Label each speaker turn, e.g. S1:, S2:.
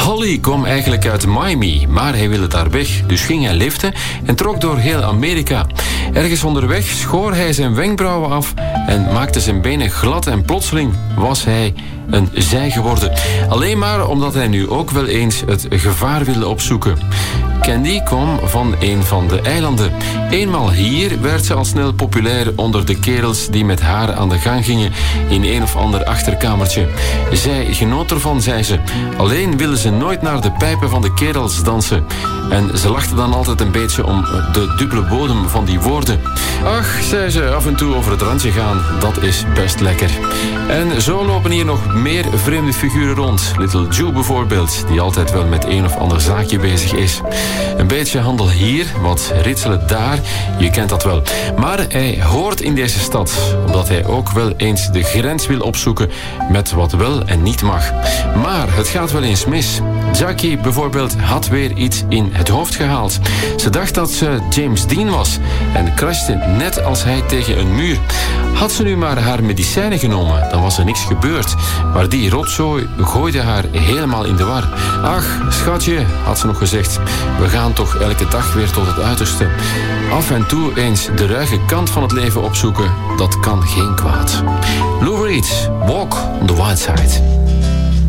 S1: Holly kwam eigenlijk uit Miami, maar hij wilde daar weg. Dus ging hij liften en trok door heel Amerika. Ergens onderweg schoor hij zijn wenkbrauwen af en maakte zijn benen glad en plotseling was hij een zij geworden. Alleen maar omdat hij nu ook wel eens het gevaar wilde opzoeken. Candy kwam van een van de eilanden. Eenmaal hier werd ze al snel populair onder de kerels die met haar aan de gang gingen in een of ander achterkamertje. Zij genoot ervan, zei ze. Alleen wilde ze nooit naar de pijpen van de kerels dansen. En ze lachte dan altijd een beetje om de dubbele bodem van die woorden. Ach, zei ze, af en toe over het randje gaan, dat is best lekker. En zo lopen hier nog meer vreemde figuren rond. Little Joe bijvoorbeeld, die altijd wel met een of ander zaakje bezig is. Een beetje handel hier, wat ritselen daar, je kent dat wel. Maar hij hoort in deze stad, omdat hij ook wel eens de grens wil opzoeken met wat wel en niet mag. Maar het gaat wel eens mis. Jackie bijvoorbeeld had weer iets in het hoofd gehaald. Ze dacht dat ze James Dean was en crashte net als hij tegen een muur. Had ze nu maar haar medicijnen genomen, dan was er niks gebeurd. Maar die rotzooi gooide haar helemaal in de war. Ach, schatje, had ze nog gezegd, we gaan toch elke dag weer tot het uiterste. Af en toe eens de ruige kant van het leven opzoeken, dat kan geen kwaad. Lou Reed, Walk on the Wild Side.